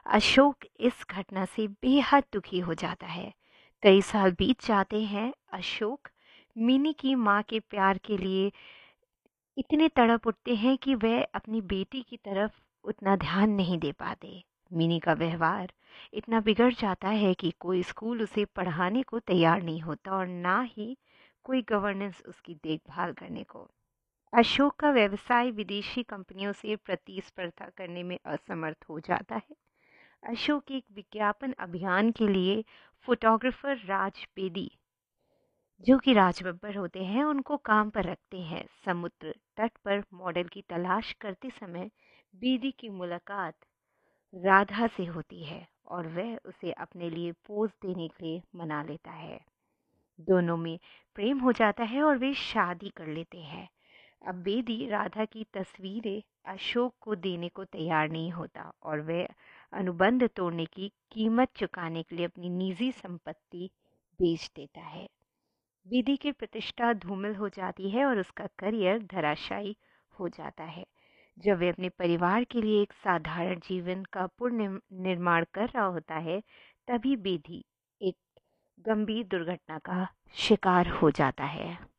अशोक इस घटना से बेहद दुखी हो जाता है। कई साल बीत जाते हैं। अशोक मिनी की माँ के प्यार के लिए इतने तड़प उठते हैं कि वह अपनी बेटी की तरफ उतना ध्यान नहीं दे पाते। मिनी का व्यवहार इतना बिगड़ जाता है कि कोई स्कूल उसे पढ़ाने को तैयार नहीं होता और ना ही कोई गवर्नेंस उसकी देखभाल करने को। अशोक का व्यवसाय विदेशी कंपनियों से प्रतिस्पर्धा करने में असमर्थ हो जाता है। अशोक एक विज्ञापन अभियान के लिए फोटोग्राफर राज बेदी, जो कि राज बब्बर होते हैं, उनको काम पर रखते हैं। समुद्र तट पर मॉडल की तलाश करते समय बेदी की मुलाकात राधा से होती है और वह उसे अपने लिए पोज देने के लिए मना लेता है। दोनों में प्रेम हो जाता है और वे शादी कर लेते हैं। अब बेदी राधा की तस्वीरें अशोक को देने को तैयार नहीं होता और वह अनुबंध तोड़ने की कीमत चुकाने के लिए अपनी निजी संपत्ति बेच देता है। बेदी की प्रतिष्ठा धूमिल हो जाती है और उसका करियर धराशायी हो जाता है। जब वे अपने परिवार के लिए एक साधारण जीवन का पुनर्निर्माण कर रहा होता है, तभी बेदी एक गंभीर दुर्घटना का शिकार हो जाता है।